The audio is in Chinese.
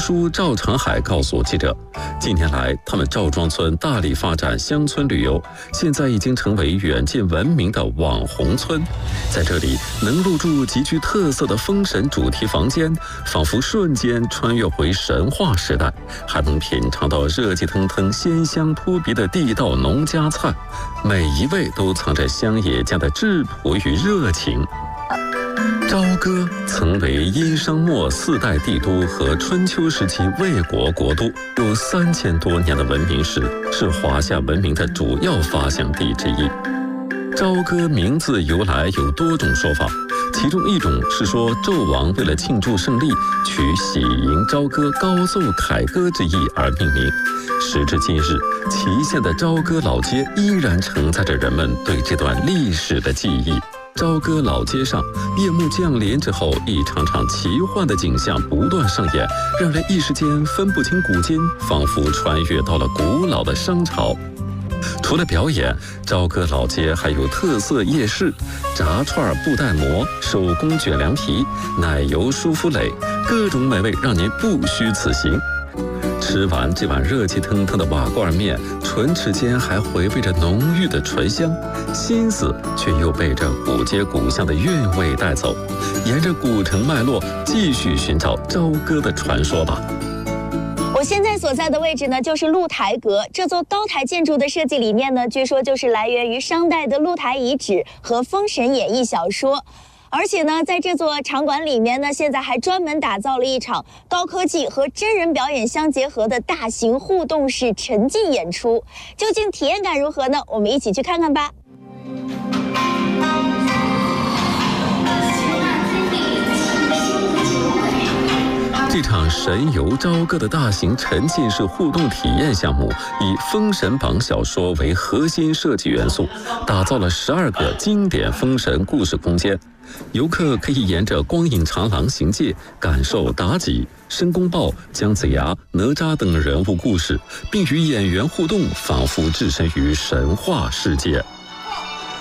叔赵长海告诉记者，近年来他们赵庄村大力发展乡村旅游，现在已经成为远近闻名的网红村。在这里能入住极具特色的封神主题房间，仿佛瞬间穿越回神话时代，还能品尝到热气腾腾、鲜香扑鼻的地道农家菜，每一味都藏着乡野间的质朴与热情。朝歌曾为殷商末4代帝都和春秋时期魏国国都，有3000多年的文明史，是华夏文明的主要发祥地之一。朝歌名字由来有多种说法，其中一种是说纣王为了庆祝胜利，取喜迎朝歌、高奏凯歌之意而命名。时至今日，祁县的朝歌老街依然承载着人们对这段历史的记忆。朝歌老街上，夜幕降临之后，一场场奇幻的景象不断上演，让人一时间分不清古今，仿佛穿越到了古老的商朝。除了表演，朝歌老街还有特色夜市，炸串、布袋馍、手工卷凉皮、奶油舒芙蕾，各种美味让您不虚此行。吃完这碗热气腾腾的瓦罐面，唇齿间还回味着浓郁的醇香，心思却又被这古街古巷的韵味带走。沿着古城脉络，继续寻找朝歌的传说吧。 我现在所在的位置呢，就是露台阁。这座高台建筑的设计理念呢，据说就是来源于商代的露台遗址和《封神演义》小说。而且呢，在这座场馆里面呢，现在还专门打造了一场高科技和真人表演相结合的大型互动式沉浸演出。究竟体验感如何呢？我们一起去看看吧。 这场神游朝歌的大型沉浸式互动体验项目，以《封神榜》小说为核心设计元素，打造了12个经典封神故事空间。游客可以沿着光影长廊行介，感受妲己、申公豹、姜子牙、哪吒等人物故事，并与演员互动，仿佛置身于神话世界。